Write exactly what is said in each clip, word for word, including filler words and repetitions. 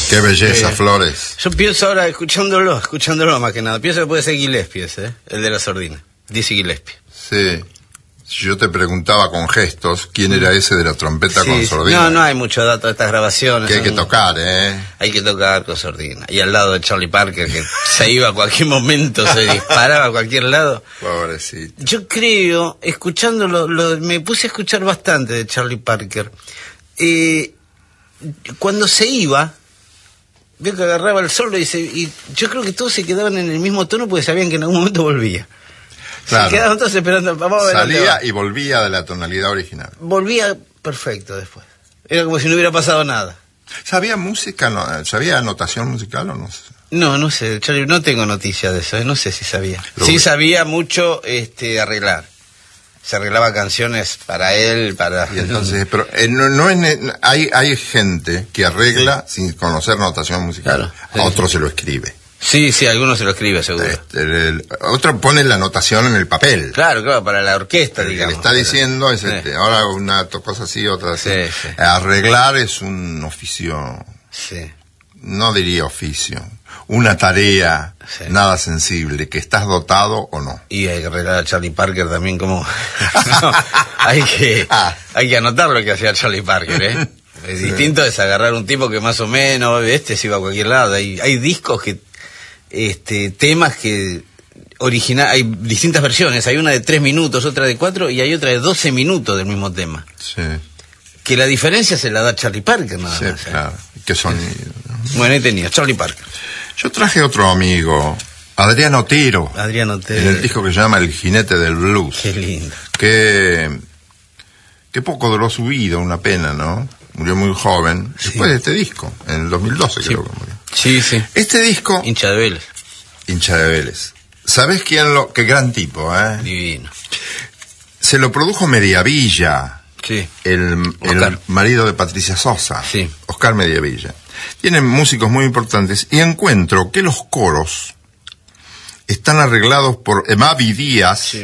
Qué belleza, Eh, Flores. Yo pienso ahora, escuchándolo, escuchándolo más que nada, pienso que puede ser Gillespie ese, ¿eh? El de la sordina, Dizzy Gillespie. Sí. Si yo te preguntaba con gestos quién era ese de la trompeta Sí, con sí. sordina. No, no hay mucho dato de estas grabaciones. Que hay que son- tocar, ¿eh? Hay que tocar con sordina. Y al lado de Charlie Parker, que se iba a cualquier momento, se disparaba a cualquier lado. Pobrecito. Yo creo, escuchándolo, lo- me puse a escuchar bastante de Charlie Parker. Eh, cuando se iba, veo que agarraba el solo y, se, y yo creo que todos se quedaban en el mismo tono porque sabían que en algún momento volvía. Claro. Se quedaban todos esperando, vamos a ver dónde Salía va. y volvía de la tonalidad original. Volvía perfecto después. Era como si no hubiera pasado nada. ¿Sabía música? No, ¿Sabía notación musical o no? No, no sé, Charlie, no tengo noticia de eso, ¿eh? No sé si sabía. Lo Sí vi. sabía mucho este, arreglar. Se arreglaba canciones para él, para... Y entonces, pero eh, no, no es ne- hay hay gente que arregla sin conocer notación musical. Claro, sí, A otro se lo escribe. Sí, sí, algunos se lo escribe, seguro. Este, el- el- otro pone la notación en el papel. Claro, claro, para la orquesta, El que digamos. le está diciendo es Sí. este, ahora una to- cosa así, otra así. Sí, sí. Arreglar es un oficio, Sí. no diría oficio, una tarea Sí. nada sensible, que estás dotado o no. Y hay que arreglar a Charlie Parker también como... No, hay que Ah. hay que anotar lo que hacía Charlie Parker, ¿eh? Es Sí. distinto es agarrar un tipo que más o menos, este se iba a cualquier lado. Hay, hay discos que... este temas que... original hay distintas versiones. Hay una de tres minutos, otra de cuatro y hay otra de doce minutos del mismo tema. Sí, Que la diferencia se la da Charlie Parker, nada sí, más. ¿eh? claro. Qué sonido, ¿no? Bueno, ahí tenía, Charlie Parker. Yo traje otro amigo, Adrián Otero, Adrián en Otero. el disco que se llama El Jinete del Blues. Qué lindo. que, que poco duró su vida, una pena, ¿no? Murió muy joven, Sí. después de este disco, en el dos mil doce Sí. creo que murió. Sí, sí. Este disco, Hincha de Vélez. hincha de Vélez, ¿sabés quién lo...? Qué gran tipo, ¿eh? Divino. Se lo produjo Mediavilla, Sí. el, el Oscar. marido de Patricia Sosa, Sí. Oscar Mediavilla. Tienen músicos muy importantes y encuentro que los coros están arreglados por Mavi Díaz Sí.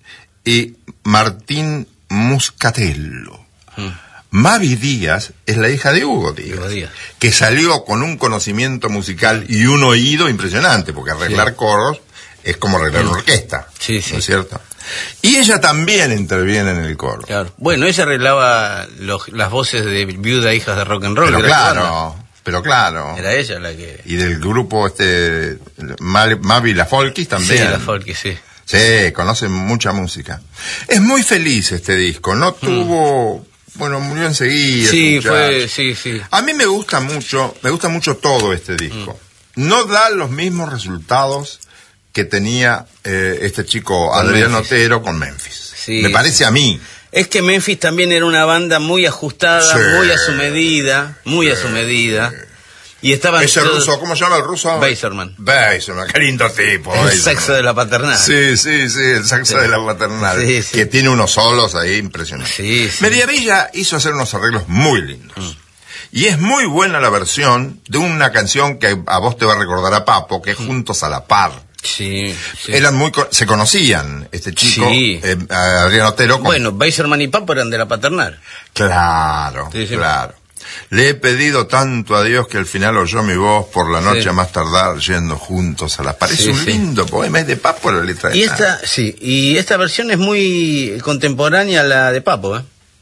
y Martín Muscatello. Mm. Mavi Díaz es la hija de Hugo Díaz, Hugo Díaz. que salió con un conocimiento musical y un oído impresionante, porque arreglar Sí. coros es como arreglar una orquesta, Sí, sí. ¿no es cierto? Y ella también interviene en el coro. Claro. Bueno, ella arreglaba los, las voces de Viuda Hijas de Rock and Roll. Pero de la banda. claro, pero claro. Era ella la que... Y del grupo este Mal- Mavi La Folkis también. Sí, la Folky, sí. Sí, conoce mucha música. Es muy feliz este disco, no tuvo, bueno, murió enseguida. Sí, este fue, muchacho. sí, sí. A mí me gusta mucho, me gusta mucho todo este disco. Mm. No da los mismos resultados que tenía eh, este chico Con Adrián Memphis. Otero con Memphis. Sí. Me parece a mí. Es que Memphis también era una banda muy ajustada, Sí. muy a su medida, muy a su medida. Y estaban Ese todos- ruso, ¿cómo se llama el ruso? Beiserman. Beiserman, qué lindo tipo. El Beiserman. sexo de la paternal. Sí, sí, sí, el saxo Sí. de la paternal. Sí, sí. Que tiene unos solos ahí impresionantes. Sí, sí. Mediavilla hizo hacer unos arreglos muy lindos. Mm. Y es muy buena la versión de una canción que a vos te va a recordar a Papo, que es Juntos a la Par. Sí, sí. Eran muy, co- se conocían, este chico, Sí. eh, Adrián Otero. Con... Bueno, Beiserman y Papo eran de la paternal. Claro, Sí, sí. claro. Le he pedido tanto a Dios que al final oyó mi voz por la noche Sí. a más tardar yendo juntos a la par. Es Sí, un sí. lindo poema, es de Papo la letra de Y Nada. esta, sí, y esta versión es muy contemporánea a la de Papo, ¿eh?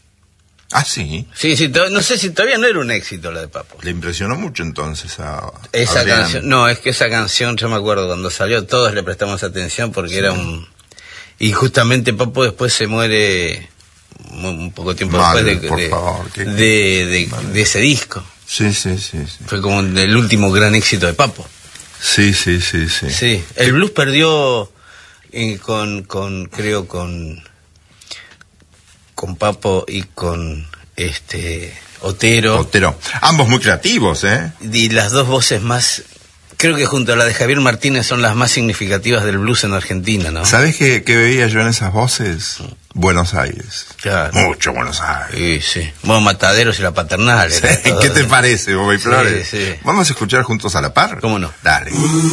Ah, sí. Sí, sí, to- no sé si todavía no era un éxito la de Papo. Le impresionó mucho entonces a Esa Adrián. canción, no, es que esa canción, yo me acuerdo cuando salió, todos le prestamos atención porque era un... Y justamente Papo después se muere mu- un poco tiempo Mal, después de, por de, favor, qué- de, de- de ese disco. Sí, sí, sí, sí. Fue como el último gran éxito de Papo. Sí, sí, sí, sí. Sí, el blues perdió eh, con, con, creo, con, con Papo y con este Otero. Otero. Ambos muy creativos, ¿eh? Y las dos voces más, creo que junto a la de Javier Martínez son las más significativas del blues en Argentina, ¿no? ¿Sabés qué, qué veía yo en esas voces? Buenos Aires. Claro. Mucho Buenos Aires. Sí, sí. Bueno, Mataderos y la Paternal. era todo. ¿Qué te parece, Bobby Sí, Flores? sí. Vamos a escuchar Juntos a la Par. ¿Cómo no? Dale.